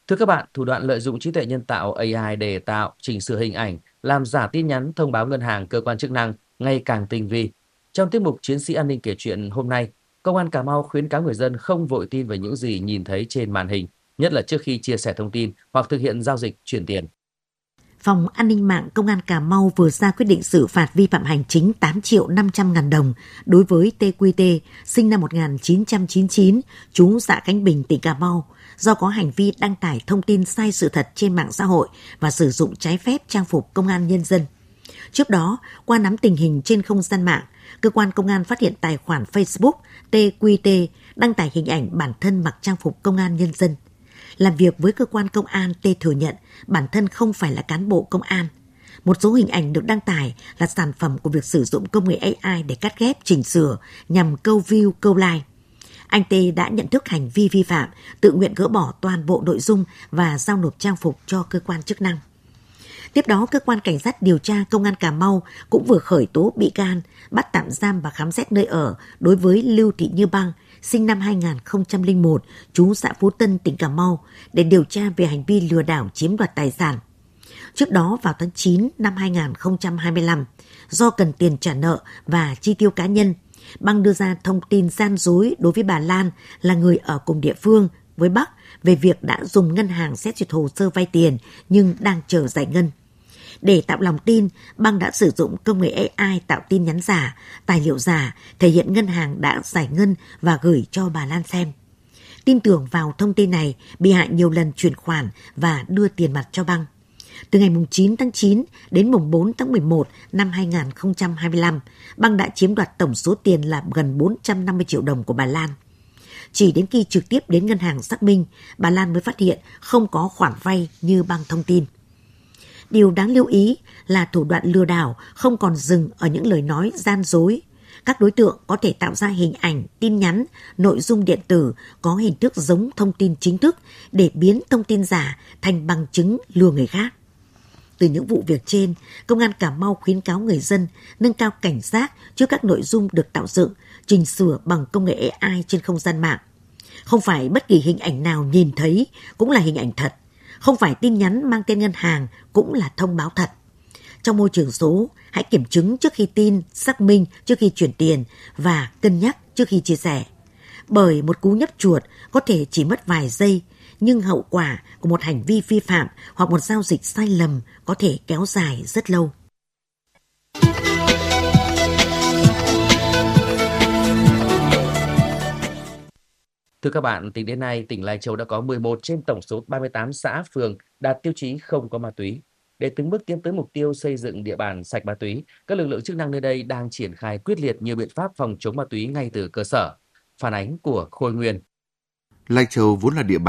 Thưa các bạn, thủ đoạn lợi dụng trí tuệ nhân tạo AI để tạo, chỉnh sửa hình ảnh, làm giả tin nhắn thông báo ngân hàng cơ quan chức năng ngày càng tinh vi. Trong tiết mục Chiến sĩ an ninh kể chuyện hôm nay, Công an Cà Mau khuyến cáo người dân không vội tin về những gì nhìn thấy trên màn hình, nhất là trước khi chia sẻ thông tin hoặc thực hiện giao dịch chuyển tiền. Phòng An ninh mạng Công an Cà Mau vừa ra quyết định xử phạt vi phạm hành chính 8.500.000 đồng đối với TQT, sinh năm 1999, trú xã Khánh Bình, tỉnh Cà Mau, do có hành vi đăng tải thông tin sai sự thật trên mạng xã hội và sử dụng trái phép trang phục công an nhân dân. Trước đó, qua nắm tình hình trên không gian mạng, cơ quan công an phát hiện tài khoản Facebook TQT đăng tải hình ảnh bản thân mặc trang phục công an nhân dân. Làm việc với cơ quan công an, T thừa nhận bản thân không phải là cán bộ công an. Một số hình ảnh được đăng tải là sản phẩm của việc sử dụng công nghệ AI để cắt ghép, chỉnh sửa nhằm câu view, câu like. Anh T đã nhận thức hành vi vi phạm, tự nguyện gỡ bỏ toàn bộ nội dung và giao nộp trang phục cho cơ quan chức năng. Tiếp đó, cơ quan cảnh sát điều tra Công an Cà Mau cũng vừa khởi tố bị can, bắt tạm giam và khám xét nơi ở đối với Lưu Thị Như Băng, sinh năm 2001, trú xã Phú Tân, tỉnh Cà Mau, để điều tra về hành vi lừa đảo chiếm đoạt tài sản. Trước đó, vào tháng 9 năm 2025, do cần tiền trả nợ và chi tiêu cá nhân, Băng đưa ra thông tin gian dối đối với bà Lan là người ở cùng địa phương với Bắc về việc đã dùng ngân hàng xét duyệt hồ sơ vay tiền nhưng đang chờ giải ngân. Để tạo lòng tin, Băng đã sử dụng công nghệ AI tạo tin nhắn giả, tài liệu giả, thể hiện ngân hàng đã giải ngân và gửi cho bà Lan xem. Tin tưởng vào thông tin này, bị hại nhiều lần chuyển khoản và đưa tiền mặt cho Băng. Từ ngày 9 tháng 9 đến mùng 4 tháng 11 năm 2025, Băng đã chiếm đoạt tổng số tiền là gần 450 triệu đồng của bà Lan. Chỉ đến khi trực tiếp đến ngân hàng xác minh, bà Lan mới phát hiện không có khoản vay như Băng thông tin. Điều đáng lưu ý là thủ đoạn lừa đảo không còn dừng ở những lời nói gian dối. Các đối tượng có thể tạo ra hình ảnh, tin nhắn, nội dung điện tử có hình thức giống thông tin chính thức để biến thông tin giả thành bằng chứng lừa người khác. Từ những vụ việc trên, Công an Cà Mau khuyến cáo người dân nâng cao cảnh giác trước các nội dung được tạo dựng, chỉnh sửa bằng công nghệ AI trên không gian mạng. Không phải bất kỳ hình ảnh nào nhìn thấy cũng là hình ảnh thật. Không phải tin nhắn mang tên ngân hàng cũng là thông báo thật. Trong môi trường số, hãy kiểm chứng trước khi tin, xác minh trước khi chuyển tiền và cân nhắc trước khi chia sẻ. Bởi một cú nhấp chuột có thể chỉ mất vài giây, nhưng hậu quả của một hành vi vi phạm hoặc một giao dịch sai lầm có thể kéo dài rất lâu. Thưa các bạn, tính đến nay, tỉnh Lai Châu đã có 11 trên tổng số 38 xã, phường đạt tiêu chí không có ma túy. Để từng bước tiến tới mục tiêu xây dựng địa bàn sạch ma túy, các lực lượng chức năng nơi đây đang triển khai quyết liệt nhiều biện pháp phòng chống ma túy ngay từ cơ sở. Phản ánh của Khôi Nguyên. Lai Châu vốn là địa bàn